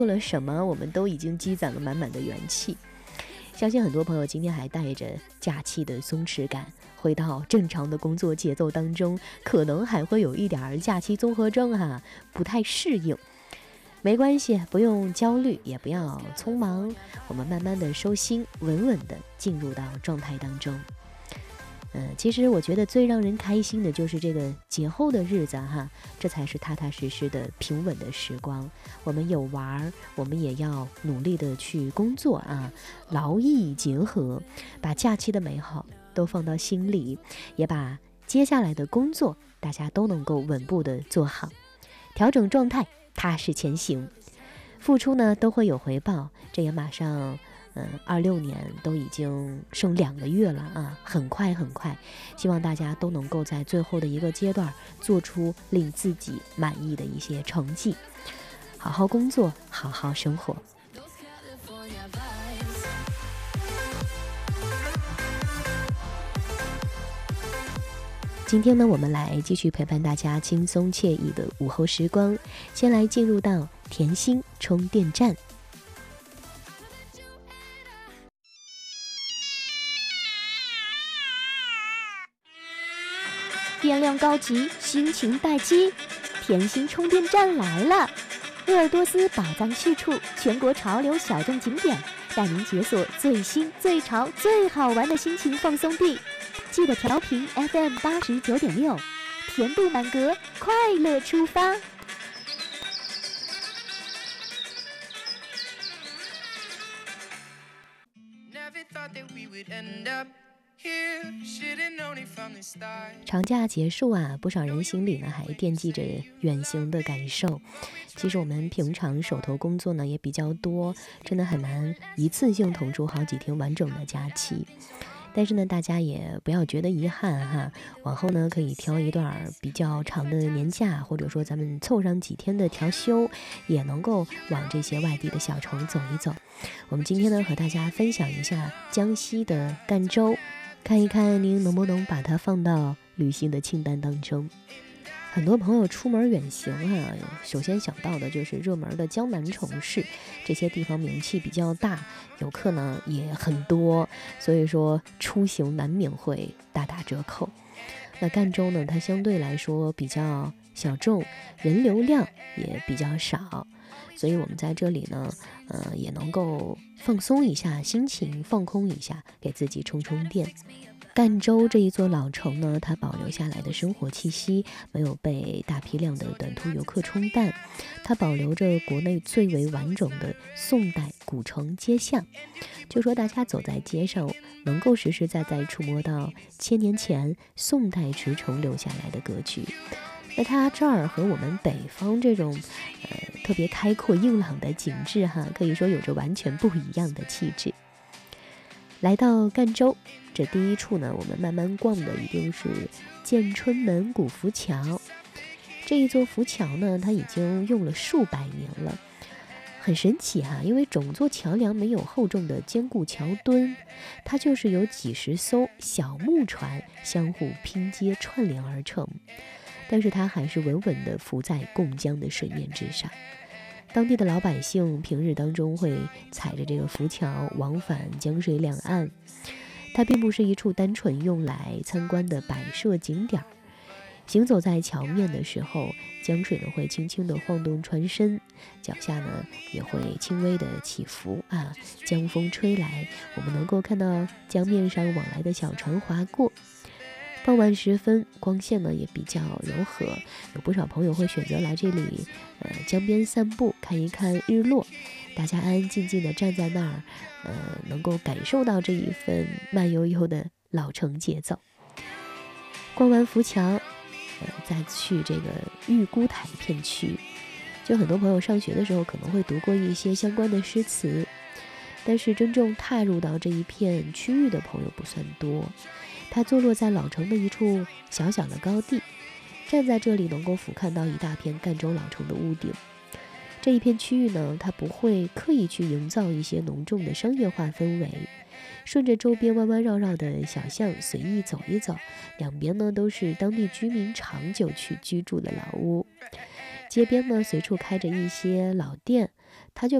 做了什么，我们都已经积攒了满满的元气。相信很多朋友今天还带着假期的松弛感回到正常的工作节奏当中，可能还会有一点假期综合症不太适应。没关系，不用焦虑，也不要匆忙，我们慢慢的收心，稳稳的进入到状态当中。其实我觉得最让人开心的就是这个节后的日子这才是踏踏实实的平稳的时光。我们有玩，我们也要努力的去工作劳逸结合，把假期的美好都放到心里，也把接下来的工作大家都能够稳步的做好，调整状态，踏实前行。付出呢都会有回报，这也马上26年都已经剩2个月了很快很快，希望大家都能够在最后的一个阶段做出令自己满意的一些成绩，好好工作，好好生活。今天呢，我们来继续陪伴大家轻松惬意的午后时光，先来进入到甜心充电站。 电量告急，心情待机，甜心充电站来了！鄂尔多斯宝藏去处，全国潮流小众景点，带您解锁最新、最潮、最好玩的心情放松地。记得调频 FM 89.6，甜度满格，快乐出发！ 长假结束不少人心里呢还惦记着远行的感受。其实我们平常手头工作呢也比较多，真的很难一次性腾出好几天完整的假期。但是呢，大家也不要觉得遗憾往后呢可以挑一段比较长的年假，或者说咱们凑上几天的调休，也能够往这些外地的小城走一走。我们今天呢和大家分享一下江西的赣州，看一看您能不能把它放到旅行的清单当中。很多朋友出门远行首先想到的就是热门的江南城市，这些地方名气比较大，游客呢也很多，所以说出行难免会大打折扣。那赣州呢，它相对来说比较小众，人流量也比较少，所以我们在这里呢也能够放松一下心情，放空一下，给自己充充电。赣州这一座老城呢，它保留下来的生活气息没有被大批量的短途游客冲淡，它保留着国内最为完整的宋代古城街巷，就说大家走在街上能够实实在在触摸到1000年前宋代驰骋留下来的格局。那它这儿和我们北方这种特别开阔硬朗的景致可以说有着完全不一样的气质。来到赣州，这第一处呢，我们慢慢逛的一定是建春门古浮桥。这一座浮桥呢，它已经用了数百年了，很神奇因为整座桥梁没有厚重的坚固桥墩，它就是由几十艘小木船相互拼接串联而成，但是它还是稳稳地浮在贡江的水面之上。当地的老百姓平日当中会踩着这个浮桥往返江水两岸，它并不是一处单纯用来参观的摆设景点。行走在桥面的时候，江水呢会轻轻地晃动船身，脚下呢也会轻微的起伏江风吹来，我们能够看到江面上往来的小船划过。傍晚时分，光线呢也比较柔和，有不少朋友会选择来这里江边散步，看一看日落。大家安安静静地站在那儿能够感受到这一份慢悠悠的老城节奏。逛完浮桥再去这个玉姑台片区，就很多朋友上学的时候可能会读过一些相关的诗词，但是真正踏入到这一片区域的朋友不算多。它坐落在老城的一处小小的高地，站在这里能够俯瞰到一大片赣州老城的屋顶。这一片区域呢，它不会刻意去营造一些浓重的商业化氛围，顺着周边弯弯绕绕的小巷随意走一走，两边呢都是当地居民长久去居住的老屋。 街边呢随处开着一些老店，他就